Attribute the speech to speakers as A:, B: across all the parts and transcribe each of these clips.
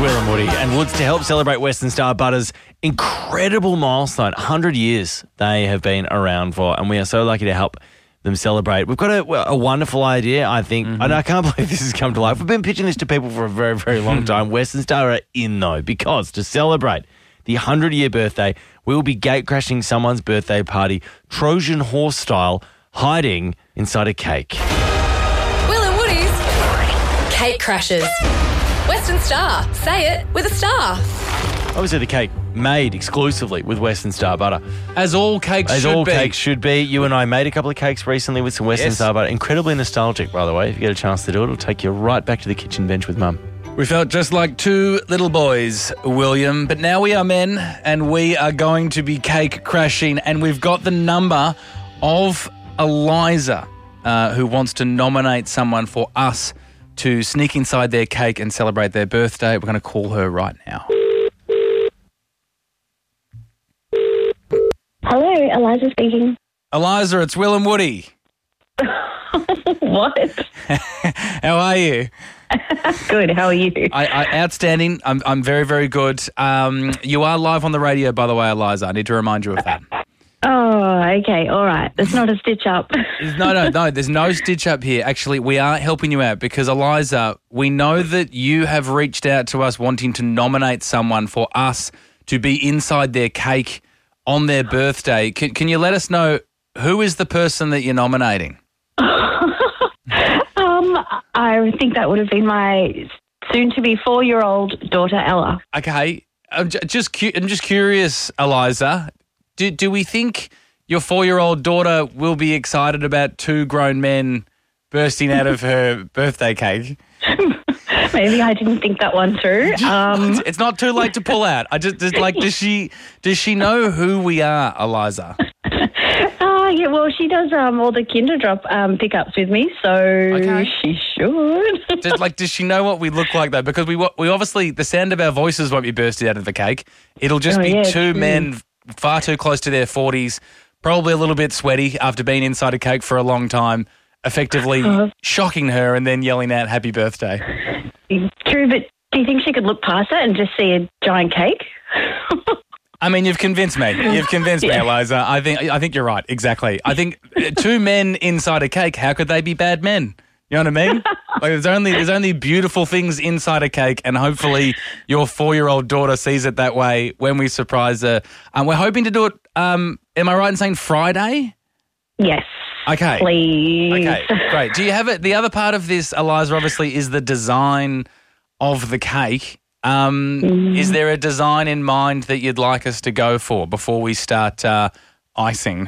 A: Will and Woody. And Woods, to help celebrate Western Star Butter's incredible milestone, 100 years they have been around for, and we are so lucky to help them celebrate. We've got a wonderful idea, I think. And I can't believe this has come to life. We've been pitching this to people for a very, very long time. Western Star are in, though, because to celebrate the 100-year birthday, we will be gate-crashing someone's birthday party, Trojan horse style, hiding inside a cake.
B: Will and Woody's Cake Crashes. Western Star. Say it with a star.
A: Obviously, the cake made exclusively with Western Star butter.
C: As all cakes
A: should be. You and I made a couple of cakes recently with some Western Star butter. Incredibly nostalgic, by the way. If you get a chance to do it, it'll take you right back to the kitchen bench with Mum.
C: We felt just like two little boys, William, but now we are men and we are going to be cake crashing, and we've got the number of Eliza, who wants to nominate someone for us to sneak inside their cake and celebrate their birthday. We're going to call her right now.
D: Hello, Eliza speaking.
C: Eliza, it's Will and Woody.
D: What?
C: How are you?
D: Good, how are you?
C: Outstanding. I'm very, very good. You are live on the radio, by the way, Eliza. I need to remind you of that.
D: Oh, okay, all right. There's not a stitch up.
C: No, there's no stitch up here. Actually, we are helping you out because, Eliza, we know that you have reached out to us wanting to nominate someone for us to be inside their cake on their birthday. Can you let us know who is the person that you're nominating?
D: I think that would have been my soon-to-be 4-year-old daughter, Ella.
C: Okay. I'm just curious, Eliza. Do we think your 4-year-old daughter will be excited about two grown men bursting out of her birthday cake?
D: Maybe I didn't think that one through.
C: It's not too late to pull out. Does she know who we are, Eliza?
D: Yeah, well, she does all the Kinder Drop pickups with me, so she should.
C: Does she know what we look like, though? Because we obviously, the sound of our voices won't be bursted out of the cake. It'll just be two men far too close to their 40s, probably a little bit sweaty after being inside a cake for a long time, effectively shocking her and then yelling out happy birthday.
D: True, but do you think she could look past that and just see a giant cake?
C: I mean, you've convinced me. You've convinced me, Eliza. I think you're right. Exactly. I think two men inside a cake, how could they be bad men? You know what I mean? Like there's only beautiful things inside a cake, and hopefully your 4-year-old daughter sees it that way when we surprise her. We're hoping to do it, am I right in saying Friday?
D: Yes.
C: Okay.
D: Please.
C: Okay, great. Do you have it? The other part of this, Eliza, obviously, is the design of the cake. Is there a design in mind that you'd like us to go for before we start icing?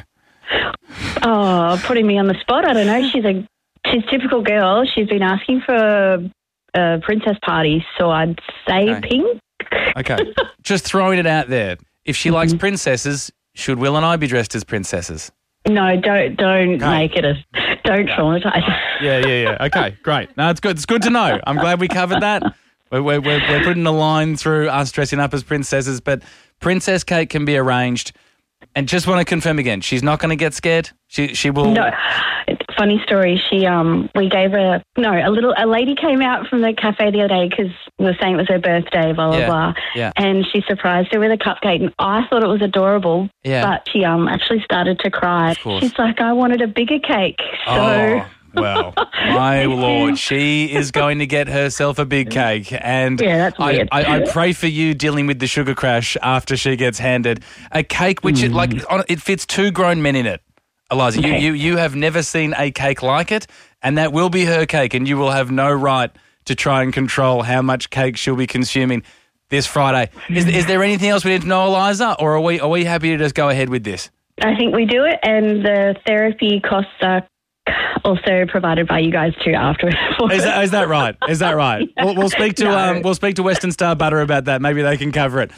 D: Oh, putting me on the spot. I don't know. She's a typical girl. She's been asking for a princess party, so I'd say pink.
C: Okay. Just throwing it out there. If she likes princesses, should Will and I be dressed as princesses?
D: No, don't make it don't traumatize.
C: Yeah. Okay, great. No, it's good. It's good to know. I'm glad we covered that. We're putting a line through us dressing up as princesses, but princess cake can be arranged. And just want to confirm again, she's not going to get scared. She will.
D: No, funny story. We gave her a lady came out from the cafe the other day because we were saying it was her birthday, blah blah blah.
C: Yeah.
D: And she surprised her with a cupcake, and I thought it was adorable.
C: Yeah.
D: But she actually started to cry.
C: Of course.
D: She's like, I wanted a bigger cake. So.
C: Oh. Well, my Lord, she is going to get herself a big cake. And
D: that's weird.
C: I pray for you dealing with the sugar crash after she gets handed a cake which it fits two grown men in it. Eliza, you have never seen a cake like it, and that will be her cake, and you will have no right to try and control how much cake she'll be consuming this Friday. Is there anything else we need to know, Eliza, or are we happy to just go ahead with this?
D: I think we do it, and the therapy costs are also provided by you guys too afterwards.
C: Is that right? Is that right? We'll speak to Western Star Butter about that. Maybe they can cover it.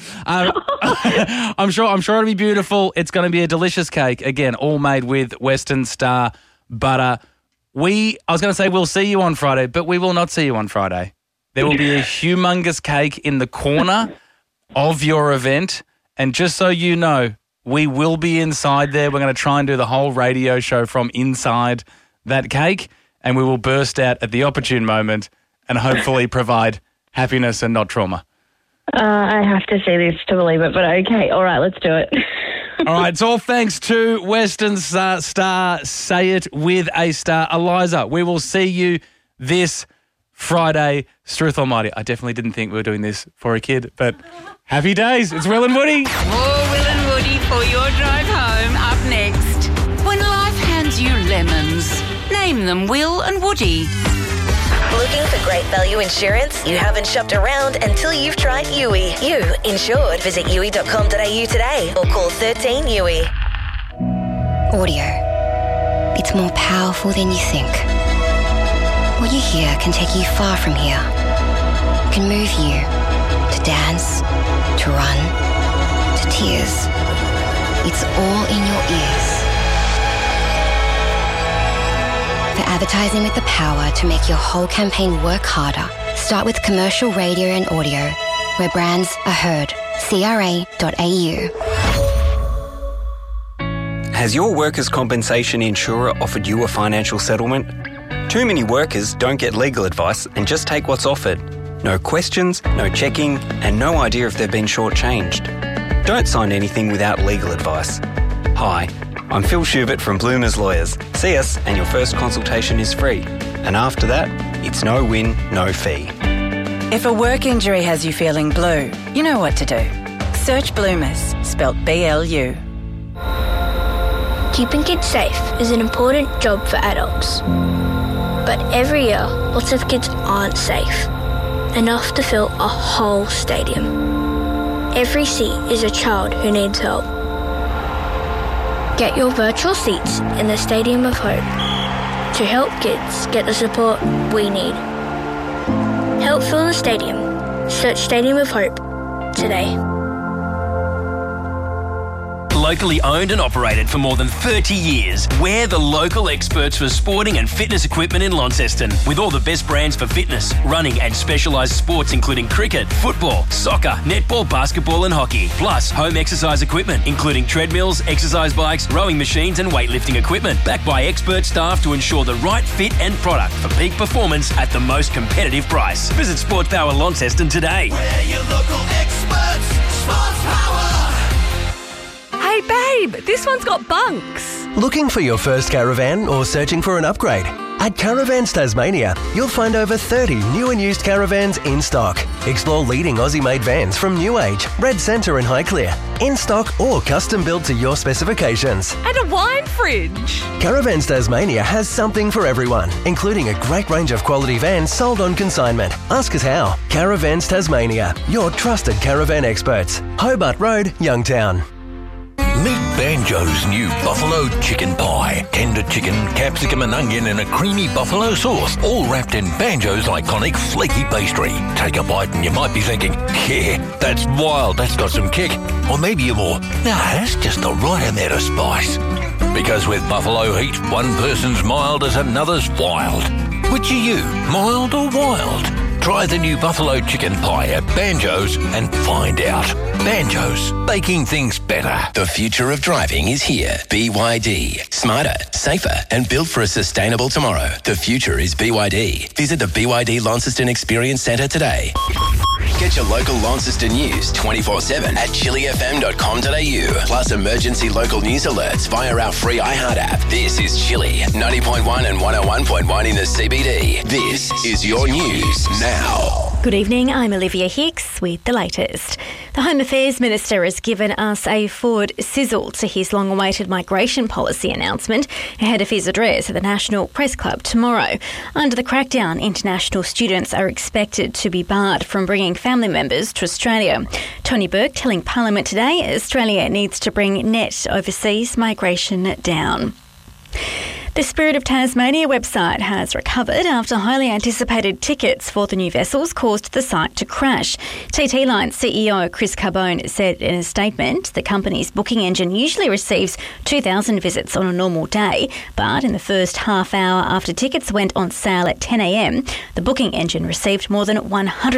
C: I'm sure it'll be beautiful. It's going to be a delicious cake. Again, all made with Western Star Butter. I was going to say we'll see you on Friday, but we will not see you on Friday. There will be a humongous cake in the corner of your event, and just so you know, we will be inside there. We're going to try and do the whole radio show from inside that cake, and we will burst out at the opportune moment and hopefully provide happiness and not trauma.
D: I have to see this to believe it, but okay. All right, let's do it.
C: All right, it's all thanks to Western Star. Say it with a star. Eliza, we will see you this Friday. Struth Almighty. I definitely didn't think we were doing this for a kid, but happy days. It's Will and Woody.
E: More Will and Woody for your drive home. Up next. When life hands you lemons, name them Will and Woody.
F: Looking for great value insurance? You haven't shopped around until you've tried Yui. You insured. Visit yui.com.au today or call 13 Yui.
G: Audio. It's more powerful than you think. What you hear can take you far from here. Can move you to dance, to run, to tears. It's all in your ears. For advertising with the power to make your whole campaign work harder, start with commercial radio and audio, where brands are heard. CRA.au.
H: Has your workers' compensation insurer offered you a financial settlement? Too many workers don't get legal advice and just take what's offered. No questions, no checking, and no idea if they've been shortchanged. Don't sign anything without legal advice. Hi, I'm Phil Schubert from Bloomers Lawyers. See us and your first consultation is free. And after that, it's no win, no fee.
E: If a work injury has you feeling blue, you know what to do. Search Bloomers, spelt BLU.
I: Keeping kids safe is an important job for adults. But every year, lots of kids aren't safe. Enough to fill a whole stadium. Every seat is a child who needs help. Get your virtual seats in the Stadium of Hope to help kids get the support we need. Help fill the stadium. Search Stadium of Hope today.
J: Locally owned and operated for more than 30 years, we're the local experts for sporting and fitness equipment in Launceston, with all the best brands for fitness, running and specialised sports including cricket, football, soccer, netball, basketball and hockey, plus home exercise equipment including treadmills, exercise bikes, rowing machines and weightlifting equipment, backed by expert staff to ensure the right fit and product for peak performance at the most competitive price. Visit Sports Power Launceston today.
K: We're your local experts, Sports Power.
B: Hey babe, this one's got bunks.
L: Looking for your first caravan or searching for an upgrade? At Caravans Tasmania, you'll find over 30 new and used caravans in stock. Explore leading Aussie-made vans from New Age, Red Centre and Highclere, in stock or custom built to your specifications.
B: And a wine fridge.
L: Caravans Tasmania has something for everyone, including a great range of quality vans sold on consignment. Ask us how. Caravans Tasmania, your trusted caravan experts. Hobart Road, Youngtown.
M: Meet Banjo's new buffalo chicken pie. Tender chicken, capsicum and onion in a creamy buffalo sauce, all wrapped in Banjo's iconic flaky pastry. Take a bite and you might be thinking, yeah, that's wild, that's got some kick. Or maybe you're more, nah, that's just the right amount of spice. Because with buffalo heat, one person's mild as another's wild. Which are you, mild or wild? Try the new buffalo chicken pie at Banjo's and find out. Banjo's, baking things better.
N: The future of driving is here. BYD. Smarter, safer, and built for a sustainable tomorrow. The future is BYD. Visit the BYD Launceston Experience Centre today. Get your local Launceston news 24/7 at chillyfm.com.au. Plus emergency local news alerts via our free iHeart app. This is Chilly, 90.1 and 101.1 in the CBD. This is your news now.
O: Good evening, I'm Olivia Hicks with the latest. The Home Affairs Minister has given us a forward sizzle to his long-awaited migration policy announcement ahead of his address at the National Press Club tomorrow. Under the crackdown, international students are expected to be barred from bringing family members to Australia. Tony Burke telling Parliament today Australia needs to bring net overseas migration down. The Spirit of Tasmania website has recovered after highly anticipated tickets for the new vessels caused the site to crash. TT Line CEO Chris Carbone said in a statement the company's booking engine usually receives 2,000 visits on a normal day, but in the first half hour after tickets went on sale at 10 a.m, the booking engine received more than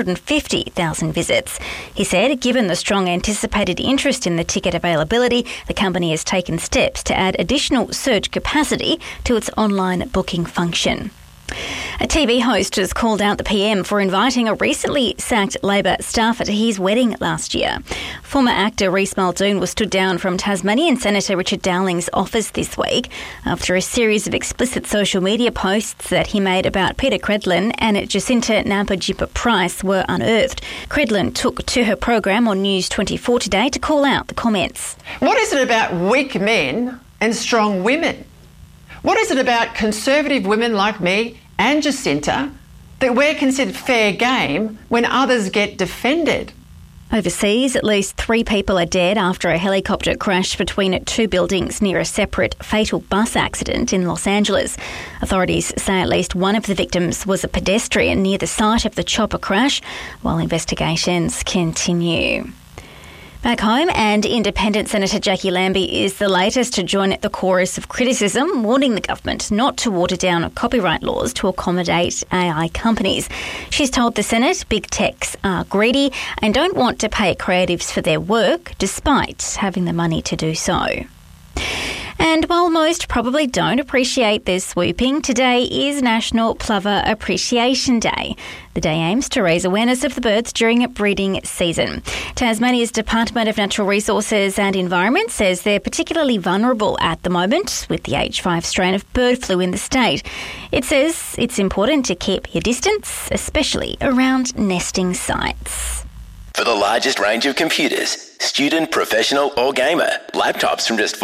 O: 150,000 visits. He said given the strong anticipated interest in the ticket availability, the company has taken steps to add additional surge capacity to its online booking function. A TV host has called out the PM for inviting a recently sacked Labor staffer to his wedding last year. Former actor Rhys Muldoon was stood down from Tasmanian Senator Richard Dowling's office this week after a series of explicit social media posts that he made about Peter Credlin and Jacinta Nampijinpa-Price were unearthed. Credlin took to her program on News 24 today to call out the comments.
P: What is it about weak men and strong women? What is it about conservative women like me and Jacinta that we're considered fair game when others get defended?
O: Overseas, at least 3 people are dead after a helicopter crashed between 2 buildings near a separate fatal bus accident in Los Angeles. Authorities say at least one of the victims was a pedestrian near the site of the chopper crash, while investigations continue. Back home, and Independent Senator Jackie Lambie is the latest to join the chorus of criticism, warning the government not to water down copyright laws to accommodate AI companies. She's told the Senate big techs are greedy and don't want to pay creatives for their work, despite having the money to do so. And while most probably don't appreciate their swooping, today is National Plover Appreciation Day. The day aims to raise awareness of the birds during breeding season. Tasmania's Department of Natural Resources and Environment says they're particularly vulnerable at the moment with the H5 strain of bird flu in the state. It says it's important to keep your distance, especially around nesting sites.
N: For the largest range of computers, student, professional or gamer, laptops from just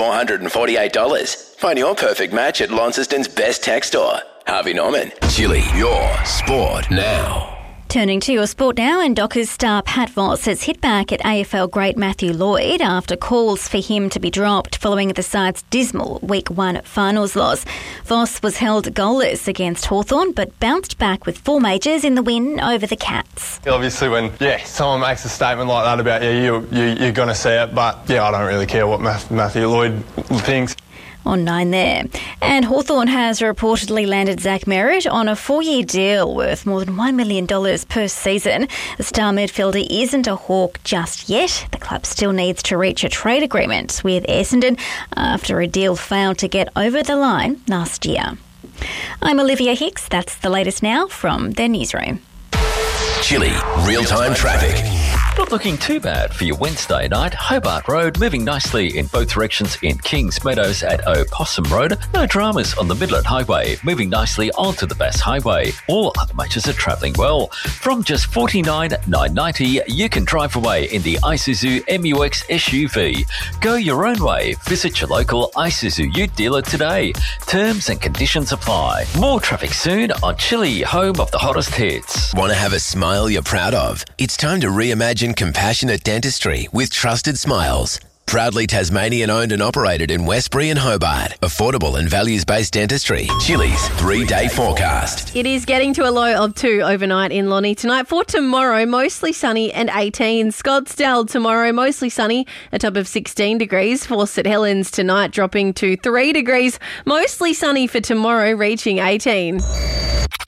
N: $448. Find your perfect match at Launceston's best tech store. Harvey Norman. Chili, your sport now.
O: Turning to your sport now, and Dockers star Pat Voss has hit back at AFL great Matthew Lloyd after calls for him to be dropped following the side's dismal Week 1 finals loss. Voss was held goalless against Hawthorn but bounced back with 4 majors in the win over the Cats.
Q: Obviously when someone makes a statement like that about you're going to see it, but I don't really care what Matthew Lloyd thinks.
O: On 9 there. And Hawthorn has reportedly landed Zach Merritt on a 4-year deal worth more than $1 million per season. The star midfielder isn't a Hawk just yet. The club still needs to reach a trade agreement with Essendon after a deal failed to get over the line last year. I'm Olivia Hicks. That's the latest now from their newsroom.
N: Chili, real-time traffic.
R: Not looking too bad for your Wednesday night. Hobart Road moving nicely in both directions in Kings Meadows at Opossum Road. No dramas on the Midland Highway, moving nicely onto the Bass Highway. All other majors are travelling well. From just $49,990, you can drive away in the Isuzu MUX SUV. Go your own way. Visit your local Isuzu Ute dealer today. Terms and conditions apply. More traffic soon on Chili, home of the hottest hits.
N: Want to have a smile you're proud of? It's time to reimagine compassionate dentistry with Trusted Smiles. Proudly Tasmanian owned and operated in Westbury and Hobart. Affordable and values-based dentistry. Chili's 3-day forecast.
S: It is getting to a low of 2 overnight in Lonnie tonight. For tomorrow, mostly sunny and 18. Scottsdale tomorrow, mostly sunny, a top of 16 degrees. For St Helens tonight, dropping to 3 degrees. Mostly sunny for tomorrow, reaching 18.